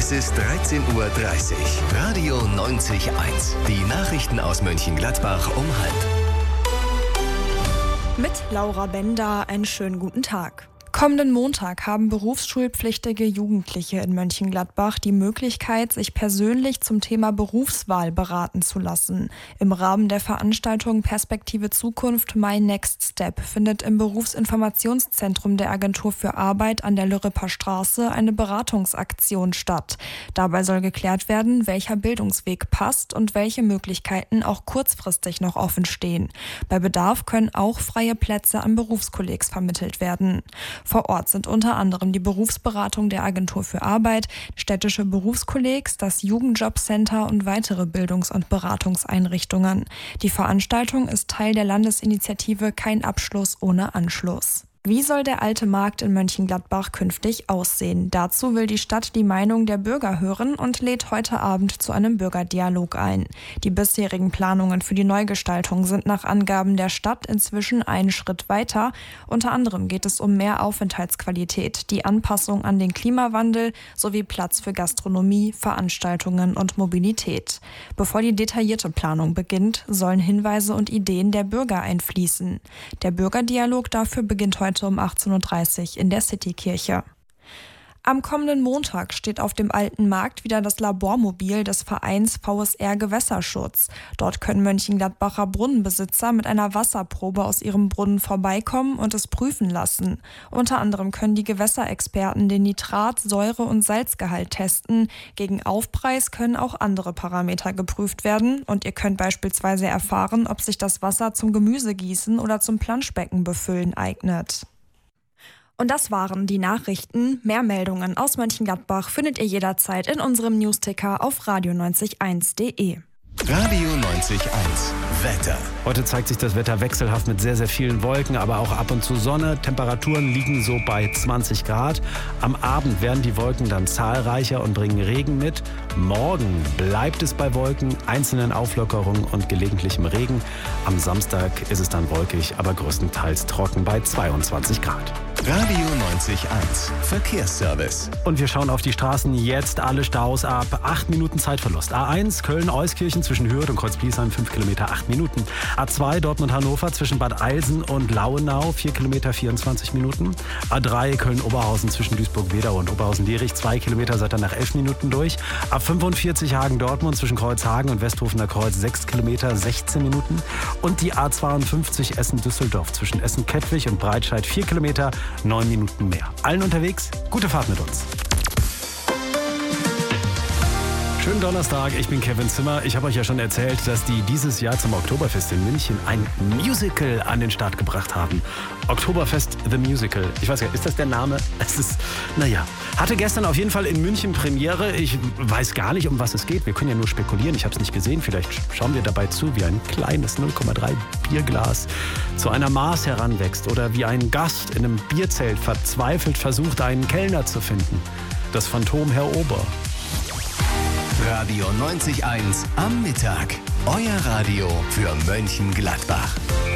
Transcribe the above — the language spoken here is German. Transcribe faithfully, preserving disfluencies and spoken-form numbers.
Es ist dreizehn Uhr dreißig. Radio neunzig Komma eins. Die Nachrichten aus Mönchengladbach um halb. Mit Laura Bender einen schönen guten Tag. Kommenden Montag haben berufsschulpflichtige Jugendliche in Mönchengladbach die Möglichkeit, sich persönlich zum Thema Berufswahl beraten zu lassen. Im Rahmen der Veranstaltung Perspektive Zukunft My Next Step findet im Berufsinformationszentrum der Agentur für Arbeit an der Lürreper Straße eine Beratungsaktion statt. Dabei soll geklärt werden, welcher Bildungsweg passt und welche Möglichkeiten auch kurzfristig noch offen stehen. Bei Bedarf können auch freie Plätze an Berufskollegs vermittelt werden. Vor Ort sind unter anderem die Berufsberatung der Agentur für Arbeit, städtische Berufskollegs, das Jugendjobcenter und weitere Bildungs- und Beratungseinrichtungen. Die Veranstaltung ist Teil der Landesinitiative Kein Abschluss ohne Anschluss. Wie soll der alte Markt in Mönchengladbach künftig aussehen? Dazu will die Stadt die Meinung der Bürger hören und lädt heute Abend zu einem Bürgerdialog ein. Die bisherigen Planungen für die Neugestaltung sind nach Angaben der Stadt inzwischen einen Schritt weiter. Unter anderem geht es um mehr Aufenthaltsqualität, die Anpassung an den Klimawandel sowie Platz für Gastronomie, Veranstaltungen und Mobilität. Bevor die detaillierte Planung beginnt, sollen Hinweise und Ideen der Bürger einfließen. Der Bürgerdialog dafür beginnt heute um achtzehn Uhr dreißig in der Citykirche. Am kommenden Montag steht auf dem Alten Markt wieder das Labormobil des Vereins V S R Gewässerschutz. Dort können Mönchengladbacher Brunnenbesitzer mit einer Wasserprobe aus ihrem Brunnen vorbeikommen und es prüfen lassen. Unter anderem können die Gewässerexperten den Nitrat-, Säure- und Salzgehalt testen. Gegen Aufpreis können auch andere Parameter geprüft werden und ihr könnt beispielsweise erfahren, ob sich das Wasser zum Gemüsegießen oder zum Planschbecken befüllen eignet. Und das waren die Nachrichten. Mehr Meldungen aus Mönchengladbach findet ihr jederzeit in unserem Newsticker auf radio neunzig eins punkt de. Radio neunzig Komma eins. Wetter. Heute zeigt sich das Wetter wechselhaft mit sehr, sehr vielen Wolken, aber auch ab und zu Sonne. Temperaturen liegen so bei zwanzig Grad. Am Abend werden die Wolken dann zahlreicher und bringen Regen mit. Morgen bleibt es bei Wolken, einzelnen Auflockerungen und gelegentlichem Regen. Am Samstag ist es dann wolkig, aber größtenteils trocken bei zweiundzwanzig Grad. Radio neunzig Komma eins. Verkehrsservice. Und wir schauen auf die Straßen. Jetzt alle Staus ab. acht Minuten Zeitverlust. A eins Köln-Euskirchen zwischen Hürth und Kreuzbliesheim fünf Kilometer acht Minuten. A zwei Dortmund-Hannover zwischen Bad Eilsen und Lauenau vier Kilometer vierundzwanzig Minuten. A drei Köln-Oberhausen zwischen Duisburg-Wedau und Oberhausen-Lierich zwei Kilometer seid ihr nach elf Minuten durch. A fünfundvierzig Hagen-Dortmund zwischen Kreuzhagen und Westhofener Kreuz sechs Kilometer sechzehn Minuten. Und die A zweiundfünfzig Essen-Düsseldorf zwischen Essen-Kettwig und Breitscheid vier Kilometer neun Minuten mehr. Allen unterwegs, gute Fahrt mit uns. Schönen Donnerstag, ich bin Kevin Zimmer. Ich habe euch ja schon erzählt, dass die dieses Jahr zum Oktoberfest in München ein Musical an den Start gebracht haben. Oktoberfest The Musical. Ich weiß gar nicht, ist das der Name? Es ist, naja, hatte gestern auf jeden Fall in München Premiere. Ich weiß gar nicht, um was es geht. Wir können ja nur spekulieren. Ich habe es nicht gesehen. Vielleicht schauen wir dabei zu, wie ein kleines null Komma drei Bierglas zu einer Maß heranwächst oder wie ein Gast in einem Bierzelt verzweifelt versucht, einen Kellner zu finden. Das Phantom Herr Ober. Radio neunzig Komma eins am Mittag. Euer Radio für Mönchengladbach.